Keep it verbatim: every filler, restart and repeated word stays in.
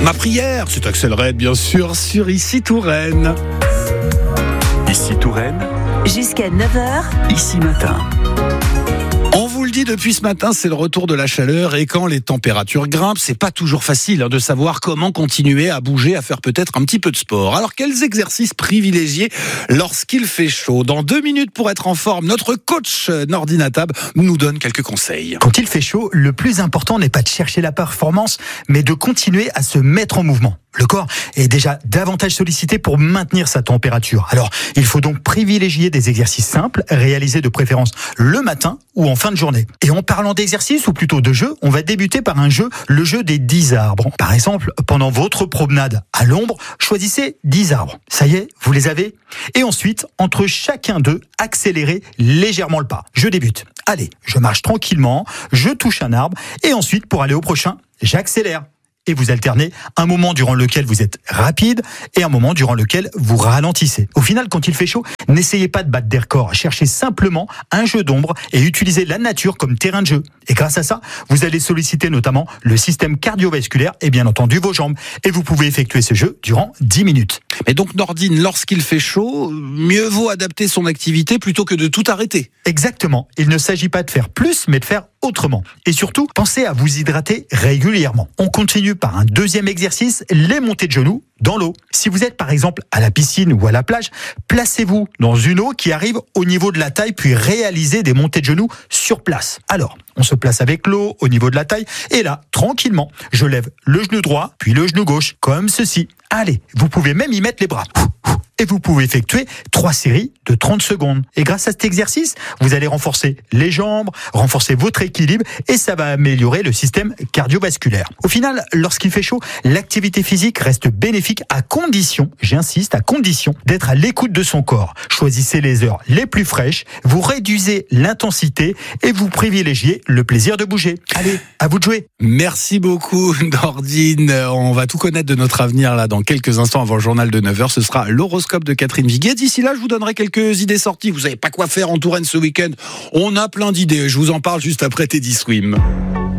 Ma prière, c'est Axel Red, bien sûr, sur Ici Touraine. Ici Touraine, jusqu'à neuf heures, Ici Matin. On vous le dit depuis ce matin, c'est le retour de la chaleur et quand les températures grimpent, c'est pas toujours facile hein, de savoir comment continuer à bouger, à faire peut-être un petit peu de sport. Alors quels exercices privilégier lorsqu'il fait chaud? Dans deux minutes pour être en forme, notre coach Nordine Atab nous donne quelques conseils. Quand il fait chaud, le plus important n'est pas de chercher la performance, mais de continuer à se mettre en mouvement. Le corps est déjà davantage sollicité pour maintenir sa température. Alors, il faut donc privilégier des exercices simples, réalisés de préférence le matin ou en fin de journée. Et en parlant d'exercices, ou plutôt de jeu, on va débuter par un jeu, le jeu des dix arbres. Par exemple, pendant votre promenade à l'ombre, choisissez dix arbres. Ça y est, vous les avez? Et ensuite, entre chacun d'eux, accélérez légèrement le pas. Je débute. Allez, je marche tranquillement, je touche un arbre, et ensuite, pour aller au prochain, j'accélère. Et vous alternez un moment durant lequel vous êtes rapide et un moment durant lequel vous ralentissez. Au final, quand il fait chaud, n'essayez pas de battre des records. Cherchez simplement un jeu d'ombre et utilisez la nature comme terrain de jeu. Et grâce à ça, vous allez solliciter notamment le système cardiovasculaire et bien entendu vos jambes. Et vous pouvez effectuer ce jeu durant dix minutes. Mais donc Nordine, lorsqu'il fait chaud, mieux vaut adapter son activité plutôt que de tout arrêter. Exactement. Il ne s'agit pas de faire plus, mais de faire autrement. Et surtout, pensez à vous hydrater régulièrement. On continue par un deuxième exercice, les montées de genoux dans l'eau. Si vous êtes par exemple à la piscine ou à la plage, placez-vous dans une eau qui arrive au niveau de la taille, puis réalisez des montées de genoux sur place. Alors, on se place avec l'eau au niveau de la taille, et là, tranquillement, je lève le genou droit, puis le genou gauche, comme ceci. Allez, vous pouvez même y mettre les bras. Et vous pouvez effectuer trois séries de trente secondes. Et grâce à cet exercice, vous allez renforcer les jambes, renforcer votre équilibre et ça va améliorer le système cardiovasculaire. Au final, lorsqu'il fait chaud, l'activité physique reste bénéfique à condition, j'insiste, à condition d'être à l'écoute de son corps. Choisissez les heures les plus fraîches, vous réduisez l'intensité et vous privilégiez le plaisir de bouger. Allez, à vous de jouer. Merci beaucoup Nordine. On va tout connaître de notre avenir là dans quelques instants avant le journal de neuf heures. Ce sera l'horoscope de Catherine Viguet. D'ici là, je vous donnerai quelques idées sorties. Vous savez pas quoi faire en Touraine ce week-end? On a plein d'idées. Je vous en parle juste après Teddy Swim.